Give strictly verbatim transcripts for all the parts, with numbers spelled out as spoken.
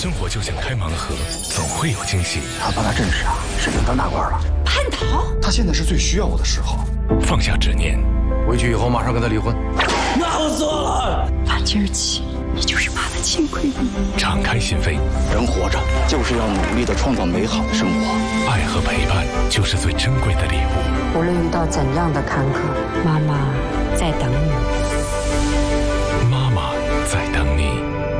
生活就像开盲盒，总会有惊喜。 他爸他阵势啊，是领当大官了。 叛逃？ 他现在是最需要我的时候。 放下执念， 回去以后马上跟他离婚。 那我错了。 打今儿起，你就是爸的亲闺女。 敞开心扉， 人活着就是要努力的创造美好的生活。 爱和陪伴就是最珍贵的礼物。 无论遇到怎样的坎坷，妈妈在等你。 妈妈在等你。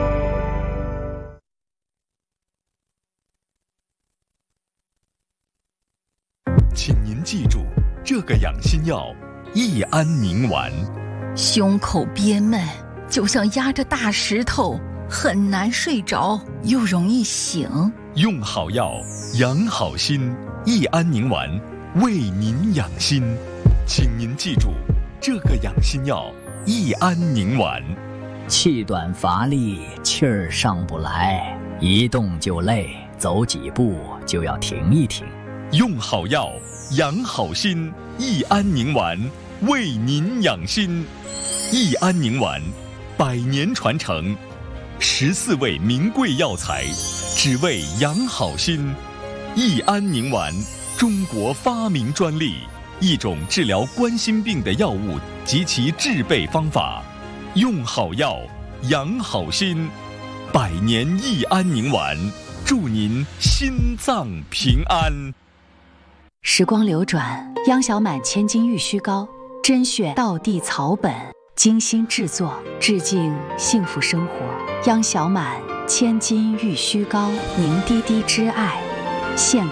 请您记住，这个养心药益安宁丸。 胸口憋闷，就像压着大石头，很难睡着，又容易醒。 用好药，养好心。益安宁丸为您养心。请您记住，这个养心药益安宁丸。 气短乏力，气儿上不来，一动就累，走几步就要停一停。 用好药，养好心。益安宁丸为您养心。益安宁丸，百年传承，十四味名贵药材，只为养好心。益安宁丸，中国发明专利，一种治疗冠心病的药物及其制备方法。用好药，养好心。百年益安宁丸，祝您心脏平安。 时光流转，央小满千金玉虚膏，甄选道地草本，精心制作，致敬幸福生活。央小满千金玉虚膏，凝滴滴之爱，献